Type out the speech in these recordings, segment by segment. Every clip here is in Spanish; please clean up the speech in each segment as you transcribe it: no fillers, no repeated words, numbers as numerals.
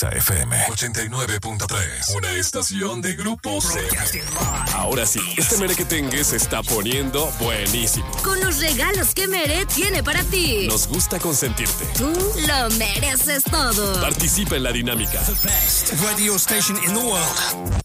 Exa FM 89.3, una estación de Grupo Z. Ahora sí, este merequetengue se está poniendo buenísimo. Con los regalos que Mere tiene para ti. Nos gusta consentirte. Tú lo mereces todo. Participa en la dinámica. The best radio station in the world.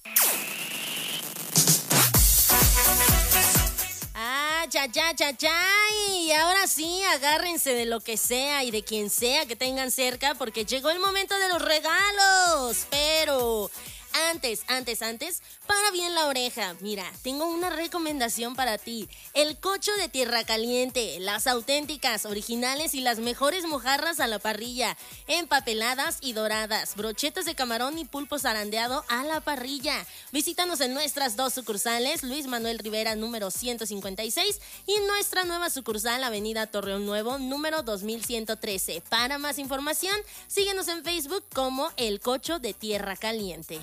Y ahora sí, agárrense de lo que sea y de quien sea que tengan cerca, porque llegó el momento de los regalos. Pero antes, para bien la oreja. Mira, tengo una recomendación para ti. El cocho de Tierra Caliente, las auténticas, originales y las mejores mojarras a la parrilla, empapeladas y doradas, brochetas de camarón y pulpo zarandeado a la parrilla. Visítanos en nuestras 2 sucursales, Luis Manuel Rivera, número 156, y nuestra nueva sucursal, Avenida Torreón Nuevo, número 2113. Para más información, síguenos en Facebook como El Cocho de Tierra Caliente.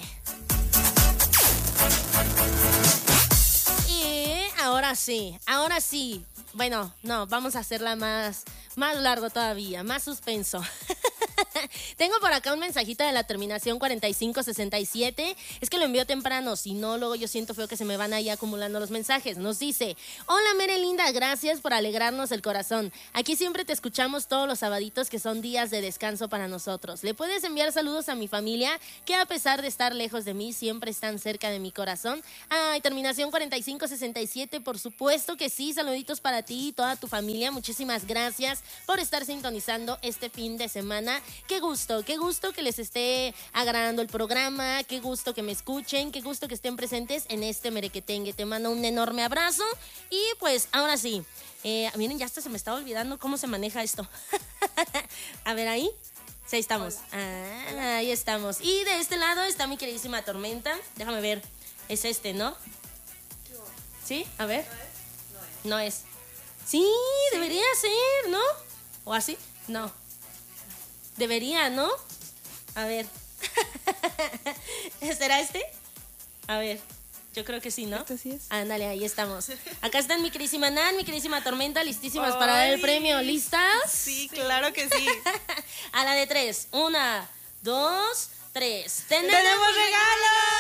Y ahora sí. Bueno, no, vamos a hacerla más largo todavía, más suspenso. Tengo por acá un mensajito de la terminación 4567. Es que lo envío temprano, si no, luego yo siento feo que se me van ahí acumulando los mensajes. Nos dice: hola Mere linda, gracias por alegrarnos el corazón. Aquí siempre te escuchamos todos los sabaditos que son días de descanso para nosotros. ¿Le puedes enviar saludos a mi familia que a pesar de estar lejos de mí siempre están cerca de mi corazón? Ay, terminación 4567, por supuesto que sí. Saluditos para ti y toda tu familia. Muchísimas gracias por estar sintonizando este fin de semana. Qué gusto que les esté agradando el programa, qué gusto que me escuchen, qué gusto que estén presentes en este merequetengue. Te mando un enorme abrazo y pues ahora sí, miren, ya hasta se me estaba olvidando cómo se maneja esto. A ver ahí, sí, ahí estamos. Ahí estamos. Y de este lado está mi queridísima Tormenta. Déjame ver, es este, ¿no? ¿Sí? A ver. No es. Sí, debería ser, ¿no? ¿O así? No. Debería, ¿no? A ver. ¿Será este? A ver. Yo creo que sí, ¿no? Esto sí es. Ándale, ahí estamos. Acá están mi queridísima Nan, mi queridísima Tormenta, listísimas para dar el premio. ¿Listas? Sí, claro que sí. A la de 3. 1, 2, 3. ¡Tenemos regalo!